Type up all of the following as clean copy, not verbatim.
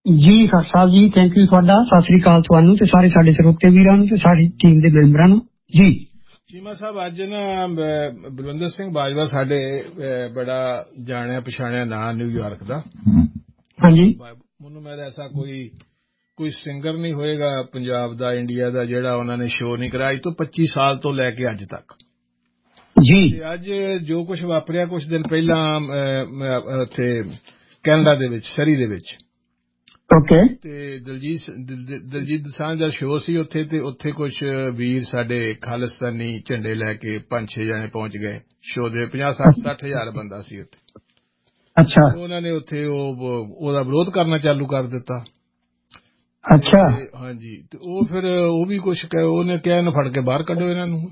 ਜੀ Khan Sahib ji, thank you ਤੁਹਾਡਾ। ਸਤਿ ਸ੍ਰੀ ਅਕਾਲ ਤੁਹਾਨੂੰ ਤੇ ਸਾਰੇ ਸਾਡੇ ਸਰੋਤੇ ਵੀਰਾਂ ਨੂੰ ਤੇ ਸਾਡੀ ਟੀਮ ਦੇ ਮੈਂਬਰਾਂ ਨੂੰ ਜੀ। ਚੀਮਾ ਸਾਹਿਬ, ਅੱਜ ਨਾ ਬਲਵਿੰਦਰ ਸਿੰਘ ਬਾਜਵਾ ਸਾਡੇ ਬੜਾ ਜਾਣਿਆ ਪਛਾਣਿਆ ਨਾਂ ਨਿਊਯਾਰਕ ਦਾ। ਹਾਂਜੀ। ਮੈਨੂੰ ਮੈਂ ਐਸਾ ਕੋਈ ਸਿੰਗਰ ਨਹੀਂ ਹੋਏਗਾ ਪੰਜਾਬ ਦਾ, ਇੰਡੀਆ ਦਾ, ਜਿਹੜਾ ਉਹਨਾਂ ਨੇ ਸ਼ੋਅ ਨਹੀਂ ਕਰਾਇਆ ਅੱਜ ਤੋਂ 25 ਸਾਲ ਤੋਂ ਲੈ ਕੇ ਅੱਜ ਤੱਕ ਜੀ। ਅੱਜ ਜੋ ਕੁਝ ਵਾਪਰਿਆ ਕੁਝ ਦਿਨ ਪਹਿਲਾਂ ਉੱਥੇ ਕੈਨੇਡਾ ਦੇ ਵਿੱਚ, ਸਰੀ ਦੇ ਵਿੱਚ, ਓਕੇ, ਤੇ ਦਲਜੀਤ ਦੋਸਾਂਝ ਦਾ ਸ਼ੋਅ ਸੀ ਉੱਥੇ, ਤੇ ਉੱਥੇ ਕੁਝ ਵੀਰ ਸਾਡੇ ਖਾਲਿਸਤਾਨੀ ਝੰਡੇ ਲੈ ਕੇ 5-6 ਜਣੇ ਪਹੁੰਚ ਗਏ ਸ਼ੋਅ ਦੇ। 50-60 ਹਜ਼ਾਰ ਬੰਦਾ ਸੀ ਉੱਥੇ। ਅੱਛਾ। ਉਹਨਾਂ ਨੇ ਉੱਥੇ ਉਹਦਾ ਵਿਰੋਧ ਕਰਨਾ ਚਾਲੂ ਕਰ ਦਿੱਤਾ। ਅੱਛਾ। ਹਾਂਜੀ, ਤੇ ਉਹ ਫਿਰ ਉਹ ਵੀ ਕੁਝ ਉਹਨੇ ਕਿਹਾ ਇਹਨੂੰ ਫੜ ਕੇ ਬਾਹਰ ਕੱਢੋ ਇਹਨਾਂ ਨੂੰ।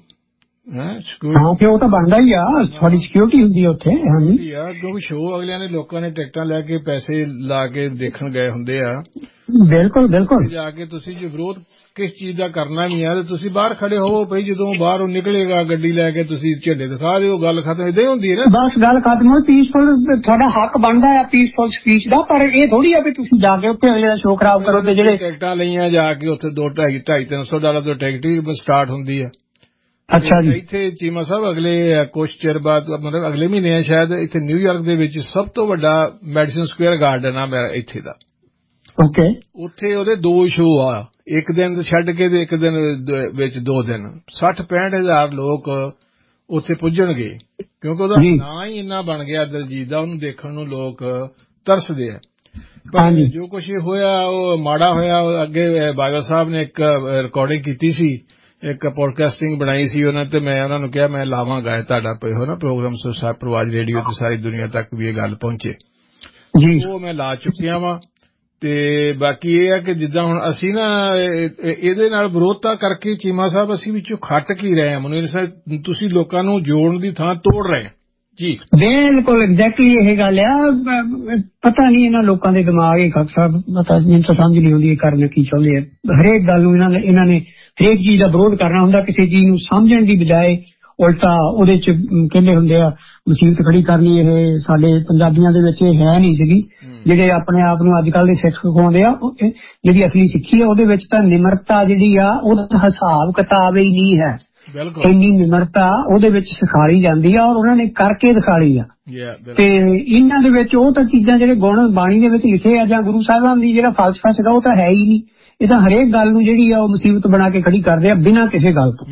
ਹਾਂ, ਉਹ ਤਾਂ ਬਣਦਾ ਹੀ ਆ, ਤੁਹਾਡੀ ਸਿਕਿਉਰਿਟੀ ਹੁੰਦੀ ਆ ਉੱਥੇ। ਹਾਂਜੀ, ਕਿਉਂਕਿ ਸ਼ੋਅ ਅਗਲਿਆਂ ਨੇ ਲੋਕਾਂ ਨੇ ਟਿਕਟਾਂ ਲੈ ਕੇ ਪੈਸੇ ਲਾ ਕੇ ਦੇਖਣ ਗਏ ਹੁੰਦੇ ਆ। ਬਿਲਕੁਲ ਬਿਲਕੁਲ। ਜਾ ਕੇ ਤੁਸੀਂ ਜੇ ਵਿਰੋਧ ਕਿਸ ਚੀਜ਼ ਦਾ ਕਰਨਾ ਵੀ ਆ ਤੇ ਤੁਸੀਂ ਬਾਹਰ ਖੜੇ ਹੋਵੋ ਭਈ, ਜਦੋਂ ਬਾਹਰੋਂ ਨਿਕਲੇਗਾ ਗੱਡੀ ਲੈ ਕੇ ਤੁਸੀਂ ਝੰਡੇ ਦਿਖਾ ਦਿਓ, ਗੱਲ ਖਤਮ। ਏਦਾਂ ਹੀ ਹੁੰਦੀ ਹੈ ਨਾ, ਬਸ ਗੱਲ ਖਤਮ ਹੋ। ਪੀਸਫੁਲ ਤੁਹਾਡਾ ਹੱਕ ਬਣਦਾ ਆ ਪੀਸਫੁਲ ਸਪੀਚ ਦਾ, ਪਰ ਇਹ ਥੋੜੀ ਆ ਵੀ ਤੁਸੀਂ ਜਾ ਕੇ ਉੱਥੇ ਅਗਲੇ ਦਾ ਸ਼ੋਅ ਖਰਾਬ ਕਰੋ। ਤੇ ਜਿਹੜੇ ਟਿਕਟਾਂ ਲਈਆਂ ਜਾ ਕੇ ਉੱਥੇ $200-250-300 ਤੋਂ ਟਿਕਟ ਵੀ ਸਟਾਰਟ ਹੁੰਦੀ ਆ। ਅੱਛਾ ਜੀ। ਇੱਥੇ ਚੀਮਾ ਸਾਹਿਬ ਅਗਲੇ ਕੁਝ ਚਿਰ ਬਾਅਦ, ਮਤਲਬ ਅਗਲੇ ਮਹੀਨੇ ਸ਼ਾਇਦ, ਇੱਥੇ ਨਿਊਯਾਰਕ ਦੇ ਵਿੱਚ ਸਭ ਤੋਂ ਵੱਡਾ ਮੈਡੀਸਨ ਸਕੁਏਅਰ ਗਾਰਡਨ ਆ ਮੇਰਾ ਇੱਥੇ ਦਾ। ਓਕੇ। ਉੱਥੇ ਉਹਦੇ 2 ਸ਼ੋਅ ਆ, ਇੱਕ ਦਿਨ ਛੱਡ ਕੇ ਤੇ ਇੱਕ ਦਿਨ ਵਿੱਚ 2 ਦਿਨ। 60-65 ਹਜ਼ਾਰ ਲੋਕ ਉੱਥੇ ਪੁੱਜਣਗੇ ਕਿਉਂਕਿ ਉਹਦਾ ਨਾਂ ਹੀ ਇੰਨਾ ਬਣ ਗਿਆ ਦਲਜੀਤ ਦਾ, ਉਹਨੂੰ ਦੇਖਣ ਨੂੰ ਲੋਕ ਤਰਸਦੇ ਆ। ਪਰ ਜੋ ਕੁਛ ਹੋਇਆ ਉਹ ਮਾੜਾ ਹੋਇਆ। ਅੱਗੇ ਬਾਜਵਾ ਸਾਹਿਬ ਨੇ ਇੱਕ ਰਿਕਾਰਡਿੰਗ ਕੀਤੀ ਸੀ, ਇੱਕ ਪੋਡਕਾਸਟਿੰਗ ਬਣਾਈ ਸੀ ਉਹਨਾਂ ਤੇ, ਮੈਂ ਉਹਨਾਂ ਨੂੰ ਕਿਹਾ ਮੈਂ ਲਾਵਾਂਗਾ ਤੁਹਾਡਾ ਪ੍ਰੋਗਰਾਮ ਪ੍ਰਵਾਜ ਰੇਡੀਓ ਤੇ ਸਾਰੀ ਦੁਨੀਆ ਤੱਕ ਵੀ ਇਹ ਗੱਲ ਪਹੁੰਚੇ। ਉਹ ਮੈਂ ਲਾ ਚੁੱਕਿਆ ਵਾਂ। ਤੇ ਬਾਕੀ ਇਹ ਹੈ ਕਿ ਜਿੱਦਾਂ ਹੁਣ ਅਸੀਂ ਨਾ ਇਹਦੇ ਨਾਲ ਵਿਰੋਧਤਾ ਕਰਕੇ ਚੀਮਾ ਸਾਹਿਬ ਅਸੀਂ ਵਿੱਚੋਂ ਖੱਟ ਕੀ ਰਹੇ ਹਾਂ। ਮੈਨੂੰ ਤੁਸੀਂ ਲੋਕਾਂ ਨੂੰ ਜੋੜਨ ਦੀ ਥਾਂ ਤੋੜ ਰਹੇ ਜੀ। ਬਿਲਕੁਲ ਐਗਜ਼ੈਕਟਲੀ ਇਹ ਗੱਲ ਆ। ਪਤਾ ਨਹੀਂ ਇਹਨਾਂ ਲੋਕਾਂ ਦੇ ਦਿਮਾਗ ਇਹ ਖਾਨ ਸਾਹਿਬ, ਪਤਾ ਮੈਨੂੰ ਤਾਂ ਸਮਝ ਨਹੀਂ ਆਉਂਦੀ ਇਹ ਕਰਨ ਕੀ ਚਾਹੁੰਦੇ ਆ। ਹਰੇਕ ਗੱਲ ਨੂੰ ਇਹਨਾਂ ਨੇ ਹਰੇਕ ਚੀਜ਼ ਦਾ ਵਿਰੋਧ ਕਰਨਾ ਹੁੰਦਾ, ਕਿਸੇ ਚੀਜ਼ ਨੂੰ ਸਮਝਣ ਦੀ ਬਜਾਏ ਉਲਟਾ ਉਹਦੇ ਚ ਕਹਿੰਦੇ ਹੁੰਦੇ ਆ ਮੁਸੀਬਤ ਖੜੀ ਕਰਨੀ। ਇਹ ਸਾਡੇ ਪੰਜਾਬੀਆਂ ਦੇ ਵਿੱਚ ਇਹ ਹੈ ਨਹੀਂ ਸੀਗੀ। ਜਿਹੜੇ ਆਪਣੇ ਆਪ ਨੂੰ ਅੱਜ ਕੱਲ੍ਹ ਦੇ ਸਿੱਖ ਸਿਖਾਉਂਦੇ ਆ, ਜਿਹੜੀ ਅਸਲੀ ਸਿੱਖੀ ਆ ਉਹਦੇ ਵਿੱਚ ਤਾਂ ਨਿਮਰਤਾ ਜਿਹੜੀ ਆ ਉਹਦਾ ਹਿਸਾਬ ਕਿਤਾਬ ਹੀ ਨਹੀਂ ਹੈ। ਇੰਨੀ ਨਿਮਰਤਾ ਉਹਦੇ ਵਿੱਚ ਸਿਖਾਈ ਜਾਂਦੀ ਆ ਔਰ ਉਹਨਾਂ ਨੇ ਕਰਕੇ ਦਿਖਾਈ ਆ। ਤੇ ਇਹਨਾਂ ਦੇ ਵਿੱਚ ਉਹ ਤਾਂ ਚੀਜ਼ਾਂ ਜਿਹੜੇ ਗੁਣ ਬਾਣੀ ਦੇ ਵਿੱਚ ਲਿਖੇ ਆ ਜਾਂ ਗੁਰੂ ਸਾਹਿਬਾਨ ਦੀ ਜਿਹੜਾ ਫਲਸਫਾ ਸੀਗਾ ਉਹ ਤਾਂ ਹੈ ਹੀ ਨਹੀਂ। ਇਹ ਤਾਂ ਹਰੇਕ ਗੱਲ ਨੂੰ ਜਿਹੜੀ ਆ ਉਹ ਮੁਸੀਬਤ ਬਣਾ ਕੇ ਖੜੀ ਕਰਦੇ ਆ ਬਿਨਾਂ ਕਿਸੇ ਗੱਲ ਤੋਂ।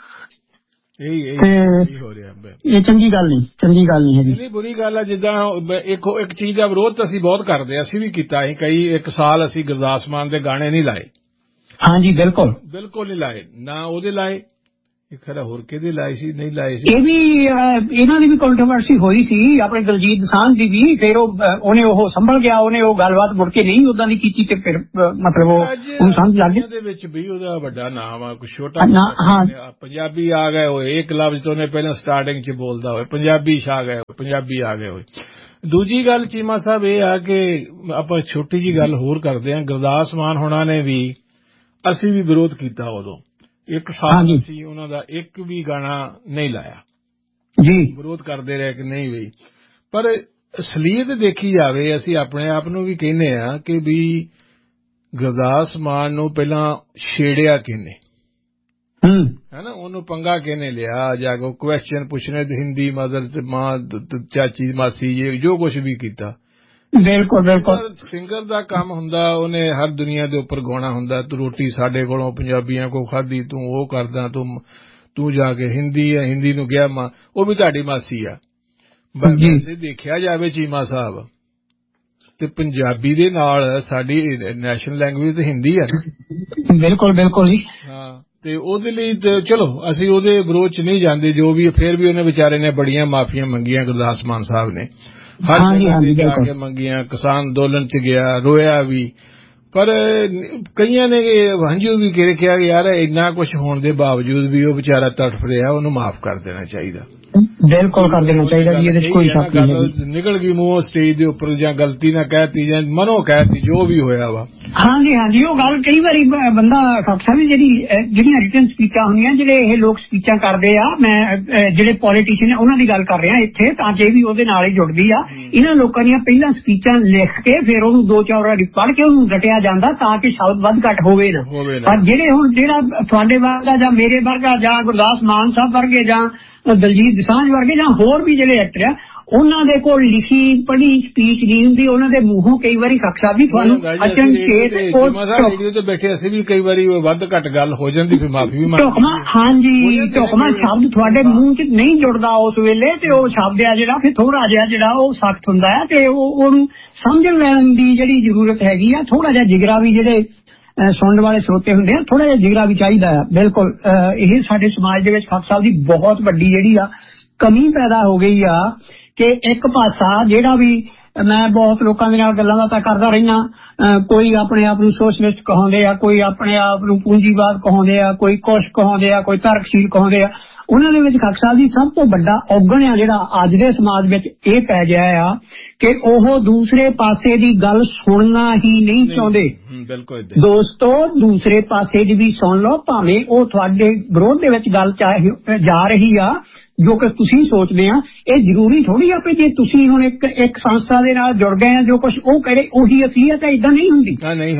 ਇਹ ਚੰਗੀ ਗੱਲ ਨਹੀਂ ਹੈਗੀ। ਨਹੀਂ, ਬੁਰੀ ਗੱਲ ਆ। ਜਿੱਦਾਂ ਇੱਕ ਚੀਜ਼ ਦਾ ਵਿਰੋਧ ਤਾਂ ਅਸੀਂ ਬਹੁਤ ਕਰਦੇ, ਅਸੀਂ ਵੀ ਕੀਤਾ। ਇੱਕ ਸਾਲ ਅਸੀਂ ਗੁਰਦਾਸ ਮਾਨ ਦੇ ਗਾਣੇ ਨਹੀਂ ਲਾਏ। ਹਾਂਜੀ, ਬਿਲਕੁਲ ਨਹੀਂ ਲਾਏ, ਨਾ ਉਹਦੇ ਲਾਏ। ਖਰਾ ਹੋਰ ਕਿਹਦੇ ਲਾਏ ਸੀ, ਨਹੀਂ ਲਾਏ ਸੀ। ਇਹ ਵੀ ਇਹਨਾਂ ਦੀ ਵੀ ਕੰਟਰੋਵਰਸੀ ਹੋਈ ਸੀ, ਆਪਣੇ ਦਲਜੀਤ ਦੋਸਾਂਝ ਦੀ ਵੀ। ਫਿਰ ਉਹਨੇ ਉਹ ਸੰਭਲ ਗਿਆ, ਉਹਨੇ ਉਹ ਗੱਲਬਾਤ ਮੁੜ ਕੇ ਨਹੀਂ ਉਦਾਂ ਦੀ ਕੀਤੀ ਤੇ ਫਿਰ ਮਤਲਬ ਉਹਨੂੰ ਸਮਝ ਲੱਗ ਗਿਆ। ਦੇ ਵਿੱਚ ਵੀ ਉਹਦਾ ਵੱਡਾ ਨਾਮ ਆ, ਕੁਛ ਛੋਟਾ ਪੰਜਾਬੀ ਆ ਗਏ ਹੋਏ। ਇੱਕ ਲਫ਼ਜ਼ ਤੋਂ ਉਹਨੇ ਪਹਿਲਾਂ ਸਟਾਰਟਿੰਗ ਚ ਬੋਲਦਾ ਹੋਏ ਪੰਜਾਬੀ ਪੰਜਾਬੀ ਆ ਗਏ ਹੋਏ। ਦੂਜੀ ਗੱਲ ਚੀਮਾ ਸਾਹਿਬ ਇਹ ਆ ਕਿ ਆਪਾਂ ਛੋਟੀ ਜਿਹੀ ਗੱਲ ਹੋਰ ਕਰਦੇ ਹਾਂ। ਗੁਰਦਾਸ ਮਾਨ ਹੋਣਾ ਨੇ ਵੀ, ਅਸੀਂ ਵੀ ਵਿਰੋਧ ਕੀਤਾ ਉਦੋਂ। ਇੱਕ ਸਾਲ ਅਸੀਂ ਉਹਨਾਂ ਦਾ ਇੱਕ ਵੀ ਗਾਣਾ ਨਹੀਂ ਲਾਇਆ ਜੀ, ਵਿਰੋਧ ਕਰਦੇ ਰਹੇ ਕਿ ਨਹੀਂ ਬਈ। ਪਰ ਅਸਲੀਅਤ ਦੇਖੀ ਜਾਵੇ, ਅਸੀਂ ਆਪਣੇ ਆਪ ਨੂੰ ਵੀ ਕਹਿੰਦੇ ਆ ਕਿ ਵੀ ਗੁਰਦਾਸ ਮਾਨ ਨੂੰ ਪਹਿਲਾਂ ਛੇੜਿਆ ਕਿਹਨੇ ਹੈ ਨਾ, ਉਹਨੂੰ ਪੰਗਾ ਕਿਹਨੇ ਲਿਆ, ਜਾ ਕੇ ਕੁਐਸਚਨ ਪੁੱਛਣੇ ਤੇ ਹਿੰਦੀ ਮਦਰ ਤੇ ਮਾਂ ਚਾਚੀ ਮਾਸੀ ਜੋ ਕੁਛ ਵੀ ਕੀਤਾ। ਬਿਲਕੁਲ ਸਿੰਗਰ ਦਾ ਕੰਮ ਹੁੰਦਾ, ਉਹਨੇ ਹਰ ਦੁਨੀਆ ਦੇ ਉੱਪਰ ਗਾਉਣਾ ਹੁੰਦਾ। ਤੂੰ ਰੋਟੀ ਸਾਡੇ ਕੋਲੋਂ ਪੰਜਾਬੀਆਂ ਕੋਲ ਖਾਧੀ, ਤੂੰ ਉਹ ਕਰਦਾ, ਤੂੰ ਜਾ ਕੇ ਹਿੰਦੀ ਨੂੰ ਗਿਆ ਮਾਂ, ਉਹ ਵੀ ਤੁਹਾਡੀ ਮਾਸੀ ਆ। ਵੈਸੇ ਦੇਖਿਆ ਜਾਵੇ ਚੀਮਾ ਸਾਹਿਬ, ਤੇ ਪੰਜਾਬੀ ਦੇ ਨਾਲ ਸਾਡੀ ਨੈਸ਼ਨਲ ਲੈਂਗੁਏਜ ਤੇ ਹਿੰਦੀ ਆ। ਬਿਲਕੁਲ ਜੀ। ਹਾਂ, ਤੇ ਉਹਦੇ ਲਈ ਚਲੋ ਅਸੀਂ ਉਹਦੇ ਵਿਰੋਧ ਚ ਨਹੀਂ ਜਾਂਦੇ ਜੋ ਵੀ। ਫੇਰ ਵੀ ਉਹਨੇ ਵਿਚਾਰੇ ਨੇ ਬੜੀਆਂ ਮਾਫੀਆਂ ਮੰਗੀਆਂ ਗੁਰਦਾਸ ਮਾਨ ਸਾਹਿਬ ਨੇ, ਹਰ ਜਗ੍ਹਾ ਤੇ ਜਾ ਕੇ ਮੰਗੀਆਂ। ਕਿਸਾਨ ਅੰਦੋਲਨ ਚ ਗਿਆ, ਰੋਇਆ ਵੀ। ਪਰ ਕਈਆਂ ਨੇ ਹੰਝੂ ਵੀ ਕਿਹਾ ਕਿ ਯਾਰ ਇੰਨਾ ਕੁਛ ਹੋਣ ਦੇ ਬਾਵਜੂਦ ਵੀ ਉਹ ਵਿਚਾਰਾ ਤੜਫ ਰਿਹਾ, ਉਹਨੂੰ ਮਾਫ਼ ਕਰ ਦੇਣਾ ਚਾਹੀਦਾ। ਬਿਲਕੁਲ ਕਰ ਦੇਣਾ ਚਾਹੀਦਾ ਜੀ, ਇਹਦੇ ਕੋਈ ਸ਼ੱਕ ਨਹੀਂ। ਨਿਕਲ ਗਈ ਮੂੰਹੋਂ ਸਟੇਜ ਦੇ ਉੱਪਰ, ਜਾਂ ਗਲਤੀ ਨਾ ਕਹਿਤੀ ਜਾਂ ਮਨੋਂ ਕਹਿਤੀ, ਜੋ ਵੀ ਹੋਇਆ ਵਾ। ਹਾਂਜੀ ਉਹ ਗੱਲ ਕਈ ਵਾਰੀ ਬੰਦਾ ਖਾਲਸਾ ਵੀ ਜਿਹੜੀਆਂ ਰਿਟਨ ਸਪੀਚਾਂ ਹੁੰਦੀਆਂ, ਜਿਹੜੇ ਇਹ ਲੋਕ ਸਪੀਚਾਂ ਕਰਦੇ ਆ, ਮੈਂ ਜਿਹੜੇ ਪੋਲੀਟੀਸ਼ੀਅਨ ਨੇ ਉਹਨਾਂ ਦੀ ਗੱਲ ਕਰ ਰਿਹਾ ਇੱਥੇ, ਤਾਂ ਕਿ ਵੀ ਉਹਦੇ ਨਾਲ ਹੀ ਜੁੜਦੀ ਆ। ਇਹਨਾਂ ਲੋਕਾਂ ਦੀਆਂ ਪਹਿਲਾਂ ਸਪੀਚਾਂ ਲਿਖ ਕੇ ਫਿਰ ਉਹਨੂੰ 2-4 ਵਾਰੀ ਪੜ੍ਹ ਕੇ ਉਹਨੂੰ ਰਟਿਆ ਜਾਂਦਾ ਤਾਂ ਕਿ ਸ਼ਬਦ ਵੱਧ ਘੱਟ ਹੋਵੇ ਨਾ। ਪਰ ਜਿਹੜੇ ਹੁਣ ਜਿਹੜਾ ਤੁਹਾਡੇ ਵਰਗਾ ਜਾਂ ਮੇਰੇ ਵਰਗਾ ਜਾਂ ਗੁਰਦਾਸ ਮਾਨ ਸਾਹਿਬ ਵਰਗੇ ਜਾਂ ਦਲਜੀਤ ਦੋਸਾਂਝ ਵਰਗੇ ਜਾਂ ਹੋਰ ਵੀ ਜਿਹੜੇ ਐਕਟਰ ਆ, ਉਹਨਾਂ ਦੇ ਕੋਲ ਲਿਖੀ ਪੜ੍ਹੀ ਸਪੀਚ ਨਹੀਂ ਹੁੰਦੀ, ਉਹਨਾਂ ਦੇ ਮੂੰਹੋਂ ਕਈ ਵਾਰੀ ਖਕਸਾ ਵੀ ਤੁਹਾਨੂੰ ਅਚਨਚੇਤ ਰੇਡੀਓ ਤੇ ਬੈਠੇ ਅਸੀਂ ਵੀ ਕਈ ਵਾਰੀ ਵੱਧ ਘੱਟ ਗੱਲ ਹੋ ਜਾਂਦੀ, ਫਿਰ ਮਾਫੀ ਵੀ ਢੁਕਮਾ। ਹਾਂਜੀ ਢੁਕਮਾ ਸ਼ਬਦ ਤੁਹਾਡੇ ਮੂੰਹ 'ਚ ਨਹੀਂ ਜੁੜਦਾ ਉਸ ਵੇਲੇ, ਤੇ ਉਹ ਸ਼ਬਦ ਆ ਜਿਹੜਾ ਫਿਰ ਥੋੜਾ ਜਿਹਾ ਜਿਹੜਾ ਉਹ ਸਖਤ ਹੁੰਦਾ ਹੈ, ਤੇ ਉਹਨੂੰ ਸਮਝਣ ਲੈਣ ਦੀ ਜਿਹੜੀ ਜ਼ਰੂਰਤ ਹੈਗੀ ਆ। ਥੋੜਾ ਜਿਹਾ ਜਿਗਰਾ ਵੀ, ਜਿਹੜੇ ਸੁਣਨ ਵਾਲੇ ਸਰੋਤੇ ਹੁੰਦੇ ਆ, ਥੋੜਾ ਜਿਹਾ ਜਿਗਰਾ ਵੀ ਚਾਹੀਦਾ ਆ। ਬਿਲਕੁਲ ਇਹ ਸਾਡੇ ਸਮਾਜ ਦੇ ਵਿੱਚ ਖਾਲਸਾ ਸਾਹਿਬ ਦੀ ਬਹੁਤ ਵੱਡੀ ਜਿਹੜੀ ਆ ਕਮੀ ਪੈਦਾ ਹੋ ਗਈ ਆ ਕਿ ਇੱਕ ਪਾਸਾ ਜਿਹੜਾ ਵੀ, ਮੈਂ ਬਹੁਤ ਲੋਕਾਂ ਦੇ ਨਾਲ ਗੱਲਾਂ ਬਾਤਾਂ ਕਰਦਾ ਰਹਿਣਾ, ਕੋਈ ਆਪਣੇ ਆਪ ਨੂੰ ਸੋਸ਼ਲਿਸਟ ਕਹਾਉਂਦੇ ਆ, ਕੋਈ ਆਪਣੇ ਆਪ ਨੂੰ ਪੂੰਜੀਵਾਦ ਕਹਾਉਂਦੇ ਆ, ਕੋਈ ਕੁਛ ਕਹਾਉਂਦੇ ਆ, ਕੋਈ ਤਰਕਸ਼ੀਲ ਕਹਾਉਂਦੇ ਆ। ਉਹਨਾਂ ਦੇ ਵਿੱਚ ਖਾਲਸਾ ਸਾਹਿਬ ਦੀ ਸਭ ਤੋਂ ਵੱਡਾ ਔਗਣ ਆ ਜਿਹੜਾ ਅੱਜ ਦੇ ਸਮਾਜ ਵਿੱਚ ਇਹ ਪੈ ਗਿਆ ਆ ਕਿ ਉਹ ਦੂਸਰੇ ਪਾਸੇ ਦੀ ਗੱਲ ਸੁਣਨਾ ਹੀ ਨਹੀਂ ਚਾਹੁੰਦੇ। ਦੋਸਤੋ, ਦੂਸਰੇ ਪਾਸੇ ਦੀ ਵੀ ਸੁਣ ਲਓ, ਭਾਵੇਂ ਉਹ ਤੁਹਾਡੇ ਵਿਰੋਧ ਦੇ ਵਿੱਚ ਗੱਲ ਜਾ ਰਹੀ ਆ ਜੋ ਕਿ ਤੁਸੀਂ ਸੋਚਦੇ ਆ। ਇਹ ਜ਼ਰੂਰੀ ਥੋੜੀ ਆ ਕਿ ਜੇ ਤੁਸੀਂ ਹੁਣ ਇੱਕ ਸੰਸਥਾ ਦੇ ਨਾਲ ਜੁੜ ਗਏ ਆ, ਜੋ ਕੁਝ ਉਹ ਕਰੇ ਉਹੀ ਅਸੀਂ ਆ, ਤਾਂ ਏਦਾਂ ਨਹੀਂ ਹੁੰਦੀ।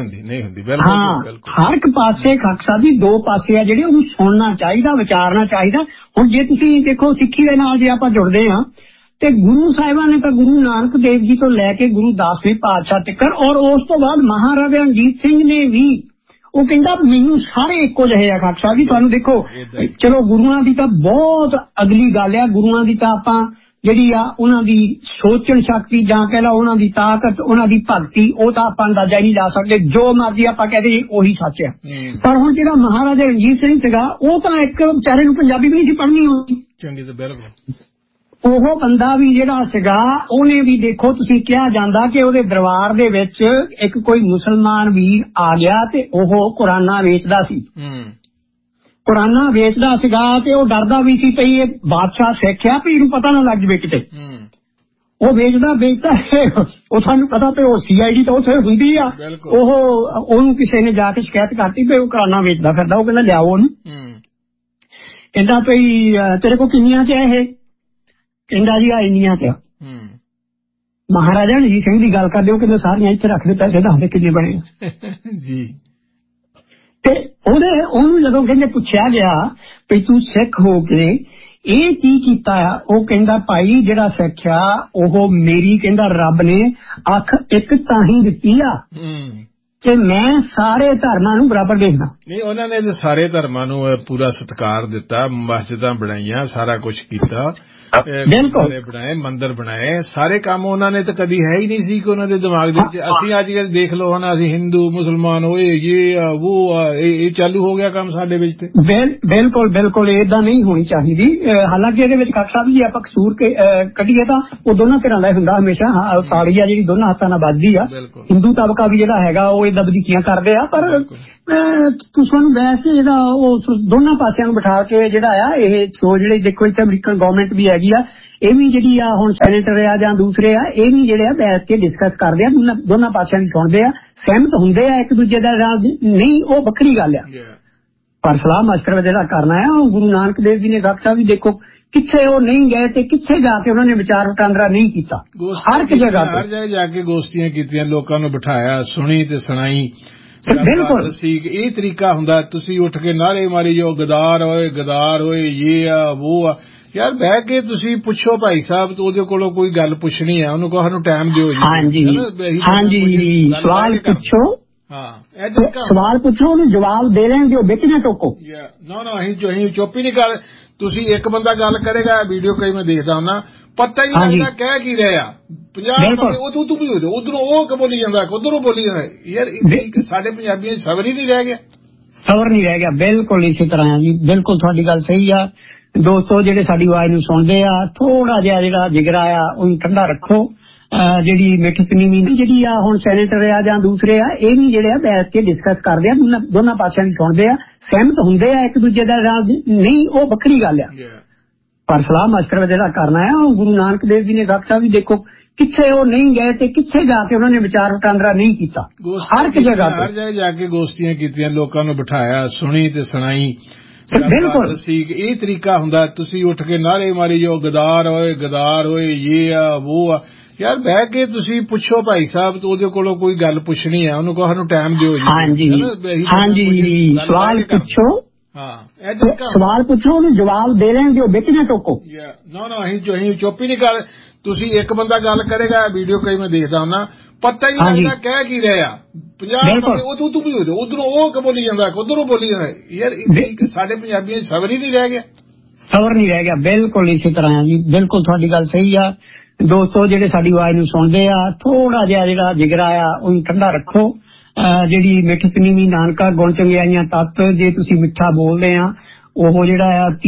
ਹਾਂ, ਹਰ ਇੱਕ ਪਾਸੇ ਖਾਲਸਾ ਦੀ ਦੋ ਪਾਸੇ ਆ ਜਿਹੜੇ, ਉਹਨੂੰ ਸੁਣਨਾ ਚਾਹੀਦਾ, ਵਿਚਾਰਨਾ ਚਾਹੀਦਾ। ਹੁਣ ਜੇ ਤੁਸੀਂ ਦੇਖੋ ਸਿੱਖੀ ਦੇ ਨਾਲ ਜੇ ਆਪਾਂ ਜੁੜਦੇ ਆ ਤੇ ਗੁਰੂ ਸਾਹਿਬਾਨ ਨੇ ਤਾਂ ਗੁਰੂ ਨਾਨਕ ਦੇਵ ਜੀ ਤੋਂ ਲੈ ਕੇ ਗੁਰੂ 10ਵੇਂ ਪਾਤਸ਼ਾਹ ਤੱਕ, ਔਰ ਉਸ ਤੋਂ ਬਾਅਦ ਮਹਾਰਾਜਾ ਰਣਜੀਤ ਸਿੰਘ ਨੇ ਵੀ, ਉਹ ਕਹਿੰਦਾ ਮੈਨੂੰ ਸਾਰੇ ਇੱਕੋ ਜਿਹੇ ਆ ਖਾਲਸਾ ਜੀ। ਤੁਹਾਨੂੰ ਦੇਖੋ, ਚਲੋ ਗੁਰੂਆਂ ਦੀ ਤਾਂ ਬਹੁਤ ਅਗਲੀ ਗੱਲ ਆ, ਗੁਰੂਆਂ ਦੀ ਤਾਂ ਆਪਾਂ ਜਿਹੜੀ ਆ ਉਹਨਾਂ ਦੀ ਸੋਚਣ ਸ਼ਕਤੀ ਜਾਂ ਕਹਿ ਲਾ ਉਹਨਾਂ ਦੀ ਤਾਕਤ, ਉਹਨਾਂ ਦੀ ਭਗਤੀ, ਉਹ ਤਾਂ ਆਪਾਂ ਅੰਦਾਜ਼ਾ ਨਹੀਂ ਲਾ ਸਕਦੇ। ਜੋ ਮਰਜ਼ੀ ਆਪਾਂ ਕਹਦੇ ਉਹੀ ਸੱਚ ਆ। ਪਰ ਹੁਣ ਜਿਹੜਾ ਮਹਾਰਾਜਾ ਰਣਜੀਤ ਸਿੰਘ ਸੀਗਾ, ਉਹ ਤਾਂ ਇੱਕ ਵਿਚਾਰੇ ਨੂੰ ਪੰਜਾਬੀ ਵੀ ਨਹੀਂ ਸੀ ਪੜ੍ਹਨੀ ਹੋਣੀ ਚੰਗੀ, ਤੇ ਬਿਲਕੁਲ ਉਹ ਬੰਦਾ ਵੀ ਜਿਹੜਾ ਸੀਗਾ, ਉਹਨੇ ਵੀ ਦੇਖੋ ਤੁਸੀਂ ਕਿਹਾ ਜਾਂਦਾ ਕਿ ਉਹਦੇ ਦਰਬਾਰ ਦੇ ਵਿੱਚ ਇੱਕ ਕੋਈ ਮੁਸਲਮਾਨ ਵੀਰ ਆ ਗਿਆ ਤੇ ਉਹ ਕੁਰਾਨਾਂ ਵੇਚਦਾ ਸੀ। ਕੁਰਾਨਾਂ ਵੇਚਦਾ ਸੀਗਾ ਤੇ ਉਹ ਡਰਦਾ ਵੀ ਸੀ ਪਈ ਇਹ ਬਾਦਸ਼ਾਹ ਸਿੱਖਿਆ ਵੀ ਇਹਨੂੰ ਪਤਾ ਨਾ ਲੱਗ ਜਾਵੇ ਕਿਤੇ। ਉਹ ਵੇਚਦਾ ਉਹ ਸਾਨੂੰ ਪਤਾ ਵੀ ਉਹ CID ਤਾਂ ਉੱਥੇ ਹੁੰਦੀ ਆ। ਉਹਨੂੰ ਕਿਸੇ ਨੇ ਜਾ ਕੇ ਸ਼ਿਕਾਇਤ ਕਰਤੀ ਵੀ ਉਹ ਕੁਰਾਨਾਂ ਵੇਚਦਾ ਫਿਰਦਾ। ਉਹ ਕਹਿੰਦਾ ਲਿਆਓ ਉਹਨੂੰ। ਕਹਿੰਦਾ ਭਈ ਤੇਰੇ ਕੋਲ ਕਿੰਨੀਆਂ ਚ ਇਹ? ਕਹਿੰਦਾ ਜੀ ਆ ਇੰਨੀਆਂ ਤੇ। ਮਹਾਰਾਜਾ ਰਣਜੀਤ ਸਿੰਘ ਦੀ ਗੱਲ ਕਰਦੇ, ਉਹ ਕਹਿੰਦੇ ਸਾਰੀਆਂ ਇੱਥੇ ਰੱਖ ਦੇ, ਪੈਸੇ ਦੱਸਦੇ ਕਿੰਨੇ ਬਣੇ ਜੀ। ਤੇ ਉਹਨੂੰ ਜਦੋਂ ਕਹਿੰਦੇ ਪੁੱਛਿਆ ਗਿਆ ਵੀ ਤੂੰ ਸਿੱਖ ਹੋ ਕੇ ਇਹ ਕੀ ਕੀਤਾ ਆ, ਉਹ ਕਹਿੰਦਾ ਭਾਈ ਜਿਹੜਾ ਸਿੱਖਿਆ ਉਹ ਮੇਰੀ, ਕਹਿੰਦਾ ਰੱਬ ਨੇ ਅੱਖ ਇੱਕ ਤਾਂ ਹੀ ਦਿੱਤੀ ਆ ਕਿ ਮੈਂ ਸਾਰੇ ਧਰਮਾਂ ਨੂੰ ਬਰਾਬਰ ਦੇਖਦਾ। ਨਹੀਂ, ਉਹਨਾਂ ਨੇ ਸਾਰੇ ਧਰਮਾਂ ਨੂੰ ਪੂਰਾ ਸਤਿਕਾਰ ਦਿੱਤਾ, ਮਸਜਿਦਾਂ ਬਣਾਈਆਂ, ਸਾਰਾ ਕੁਛ ਕੀਤਾ, ਬਿਲਕੁਲ ਬਣਾਏ, ਮੰਦਿਰ ਬਣਾਏ, ਸਾਰੇ ਕੰਮ ਉਹਨਾਂ ਨੇ ਤਾਂ ਕਦੀ ਹੈ ਹੀ ਨਹੀਂ ਸੀ ਕਿ ਉਹਨਾਂ ਦੇ ਦਿਮਾਗ ਦੇ ਵਿੱਚ। ਅਸੀਂ ਅੱਜ ਕੱਲ੍ਹ ਦੇਖ ਲਓ ਹੁਣ, ਅਸੀਂ ਹਿੰਦੂ ਮੁਸਲਮਾਨ ਹੋਏ, ਇਹ ਚਾਲੂ ਹੋ ਗਿਆ ਕੰਮ ਸਾਡੇ ਵਿੱਚ। ਤੇ ਬਿਲਕੁਲ ਏਦਾਂ ਨਹੀਂ ਹੋਣੀ ਚਾਹੀਦੀ। ਹਾਲਾਂਕਿ ਇਹਦੇ ਵਿੱਚ ਖਾਲਸਾ ਸਾਹਿਬ ਜੀ ਆਪਾਂ ਕਸੂਰ ਕੱਢੀਏ ਤਾਂ ਉਹ ਦੋਨਾਂ ਧਿਰਾਂ ਦਾ ਹੁੰਦਾ ਹਮੇਸ਼ਾ। ਤਾੜੀ ਆ ਜਿਹੜੀ ਦੋਨਾਂ ਹੱਥਾਂ ਨਾਲ ਵੱਜਦੀ ਆ। ਹਿੰਦੂ ਤਬਕਾ ਵੀ ਜਿਹੜਾ ਹੈਗਾ ਉਹ ਇਹਦਾ ਵਧੀਕੀਆਂ ਕਰਦੇ ਆ, ਪਰ ਤੁਹਾਨੂੰ ਵੈਸੇ ਇਹਦਾ ਉਹ ਦੋਨਾਂ ਪਾਸਿਆਂ ਨੂੰ ਬਿਠਾ ਕੇ ਜਿਹੜਾ ਆ ਇਹ ਸ਼ੋ ਜਿਹੜੇ ਦੇਖੋ ਇੱਥੇ ਅਮਰੀਕਨ ਗਵਰਨਮੈਂਟ ਵੀ ਹੈਗੀ ਆ, ਇਹ ਵੀ ਜਿਹੜੀ ਆ ਹੁਣ ਸੈਨੇਟਰ ਆ ਜਾਂ ਦੂਸਰੇ ਆ, ਇਹ ਵੀ ਜਿਹੜੇ ਆ ਬੈਠ ਕੇ ਡਿਸਕਸ ਕਰਦੇ ਆ, ਦੋਨਾਂ ਪਾਸਿਆਂ ਦੀ ਸੁਣਦੇ ਆ, ਸਹਿਮਤ ਹੁੰਦੇ ਆ ਇੱਕ ਦੂਜੇ ਦਾ ਨਹੀਂ, ਉਹ ਵੱਖਰੀ ਗੱਲ ਆ। ਪਰ ਸਲਾਹ ਮਸ਼ਵਰਾ ਜਿਹੜਾ ਕਰਨਾ ਆ, ਉਹ ਗੁਰੂ ਨਾਨਕ ਦੇਵ ਜੀ ਨੇ ਰੱਖਿਆ ਵੀ ਦੇਖੋ ਕਿੱਥੇ ਉਹ ਨਹੀਂ ਗਏ ਤੇ ਕਿੱਥੇ ਜਾ ਕੇ ਉਹਨਾਂ ਨੇ ਵਿਚਾਰ ਵਟਾਂਦਰਾ ਨਹੀਂ ਕੀਤਾ। ਹਰ ਇੱਕ ਜਗ੍ਹਾ ਜਾ ਕੇ ਗੋਸ਼ਟੀਆਂ ਕੀਤੀਆਂ, ਲੋਕਾਂ ਨੂੰ ਬਿਠਾਇਆ, ਸੁਣੀ ਤੇ ਸੁਣਾਈ। ਬਿਲਕੁਲ ਇਹ ਤਰੀਕਾ ਹੁੰਦਾ। ਤੁਸੀਂ ਉੱਠ ਕੇ ਨਾਰੇ ਮਾਰੀ ਜਾਓ, ਗਦਾਰ ਹੋਏ ਇਹ ਆ ਉਹ ਆ। ਯਾਰ ਬਹਿ ਕੇ ਤੁਸੀਂ ਪੁੱਛੋ ਭਾਈ ਸਾਹਿਬ, ਉਹਦੇ ਕੋਲੋਂ ਕੋਈ ਗੱਲ ਪੁੱਛਣੀ ਆ, ਉਹਨੂੰ ਕਹੋ ਸਾਨੂੰ ਟਾਈਮ ਦਿਓ ਜੀ। ਹਾਂਜੀ ਸਵਾਲ ਪੁੱਛੋ, ਸਵਾਲ ਪੁੱਛੋ, ਉਹਨੂੰ ਜਵਾਬ ਦੇ ਲੈਣ ਦਿਓ, ਵਿੱਚ ਨਾ ਟੋਕੋ। ਨਾ ਅਸੀਂ ਚੁੱਪ ਹੀ ਨਹੀਂ ਕਰ। ਤੁਸੀਂ ਇੱਕ ਬੰਦਾ ਗੱਲ ਕਰੇਗਾ, ਵੀਡੀਓ ਕਈ ਮੈਂ ਦੇਖਦਾ ਹੁੰਦਾ, ਪਤਾ ਹੀ ਨਹੀਂ ਲੱਗਦਾ ਕਹਿ ਕੀ ਰਿਹਾ। 50 ਤੂੰ ਵੀ ਉਧਰੋਂ ਉਹ ਬੋਲੀ ਜਾਂਦਾ, ਉਧਰੋਂ ਬੋਲੀ ਜਾਂਦਾ। ਯਾਰ ਸਾਡੇ ਪੰਜਾਬੀਆਂ ਸਬਰ ਹੀ ਨਹੀਂ ਰਹਿ ਗਿਆ। ਬਿਲਕੁਲ ਇਸੇ ਤਰ੍ਹਾਂ ਜੀ, ਬਿਲਕੁਲ ਤੁਹਾਡੀ ਗੱਲ ਸਹੀ ਆ। ਦੋਸਤੋ ਜਿਹੜੇ ਸਾਡੀ ਆਵਾਜ਼ ਨੂੰ ਸੁਣਦੇ ਆ, ਥੋੜਾ ਜਿਹਾ ਜਿਹੜਾ ਜਿਗਰਾ ਆ ਉਹਨੂੰ ਠੰਡਾ ਰੱਖੋ। ਜਿਹੜੀ ਮਿੱਠ ਪਨੀਵੀਂ ਜਿਹੜੀ ਆ ਹੁਣ ਸੈਨੇਟਰ ਆ ਜਾਂ ਦੂਸਰੇ ਆ, ਇਹ ਵੀ ਜਿਹੜੇ ਆ ਬੈਠ ਕੇ ਡਿਸਕਸ ਕਰਦੇ ਆ, ਦੋਨਾਂ ਪਾਸਿਆਂ ਦੀ ਸੁਣਦੇ ਆ, ਸਹਿਮਤ ਹੁੰਦੇ ਆ ਇੱਕ ਦੂਜੇ ਦਾ ਨਹੀਂ, ਉਹ ਵੱਖਰੀ ਗੱਲ ਆ। ਪਰ ਸਲਾਹ ਮਸ਼ਵਰਾ ਜਿਹੜਾ ਕਰਨਾ ਹੈ ਉਹ ਗੁਰੂ ਨਾਨਕ ਦੇਵ ਜੀ ਨੇ ਰੱਖਿਆ ਵੀ ਦੇਖੋ ਕਿੱਥੇ ਉਹ ਨਹੀਂ ਗਏ ਤੇ ਕਿੱਥੇ ਜਾ ਕੇ ਉਹਨਾਂ ਨੇ ਵਿਚਾਰ ਵਟਾਂਦਰਾ ਨਹੀਂ ਕੀਤਾ। ਹਰ ਇੱਕ ਜਗ੍ਹਾ ਜਾ ਕੇ ਗੋਸ਼ਟੀਆਂ ਕੀਤੀਆਂ, ਲੋਕਾਂ ਨੂੰ ਬਿਠਾਇਆ, ਸੁਣੀ ਤੇ ਸੁਣਾਈ। ਬਿਲਕੁਲ ਇਹ ਤਰੀਕਾ ਹੁੰਦਾ। ਤੁਸੀਂ ਉੱਠ ਕੇ ਨਾਰੇ ਮਾਰੀ ਜਾਓ ਗਦਾਰ ਹੋਏ ਇਹ ਆ ਉਹ ਆ। ਯਾਰ ਬਹਿ ਕੇ ਤੁਸੀਂ ਪੁੱਛੋ ਭਾਈ ਸਾਹਿਬ, ਉਹਦੇ ਕੋਲੋਂ ਕੋਈ ਗੱਲ ਪੁੱਛਣੀ ਹੈ ਉਹਨੂੰ ਕਹੋ ਸਾਨੂੰ ਟਾਈਮ ਦਿਓ ਜੀ। ਹਾਂਜੀ ਸਵਾਲ ਪੁੱਛੋ, ਸਵਾਲ ਪੁੱਛੋ ਉਹਨੂੰ ਜਵਾਬ ਦੇ ਲੈਣ ਦਿਓ, ਵਿੱਚ ਨਾ ਟੋਕੋ। ਨਾ ਅਸੀਂ ਚੁੱਪ ਹੀ ਨਹੀਂ ਕਰ। ਤੁਸੀਂ ਇੱਕ ਬੰਦਾ ਗੱਲ ਕਰੇਗਾ, ਵੀਡੀਓ ਕਈ ਮੈਂ ਦੇਖਦਾ ਹੁੰਦਾ, ਪਤਾ ਹੀ ਨਹੀਂ ਲੱਗਦਾ ਕਹਿ ਕੀ ਰਿਹਾ। 50 ਤੂੰ ਵੀ ਉਧਰੋਂ ਉਹ ਬੋਲੀ ਜਾਂਦਾ, ਉਧਰੋਂ ਬੋਲੀ ਜਾਂਦਾ। ਯਾਰ ਸਾਡੇ ਪੰਜਾਬੀਆਂ ਚ ਸਬਰ ਹੀ ਨਹੀਂ ਰਹਿ ਗਿਆ। ਬਿਲਕੁਲ ਇਸੇ ਤਰ੍ਹਾਂ ਜੀ, ਬਿਲਕੁਲ ਤੁਹਾਡੀ ਗੱਲ ਸਹੀ ਆ। ਦੋਸਤੋ ਜਿਹੜੇ ਸਾਡੀ ਆਵਾਜ਼ ਨੂੰ ਸੁਣਦੇ ਆ, ਥੋੜਾ ਜਿਹਾ ਜਿਹੜਾ ਜਿਗਰਾ ਆ ਉਹਨੂੰ ਠੰਡਾ ਰੱਖੋ। ਜਿਹੜੀ ਮਿੱਠ ਚੁਨੀਵੀਂ ਨਾਨਕਾ ਗੁਣ ਚੰਗਿਆਈਆਂ ਤੱਤ, ਜੇ ਤੁਸੀਂ ਮਿੱਠਾ ਬੋਲਦੇ ਆ ਉਹ ਜਿਹੜਾ ਆ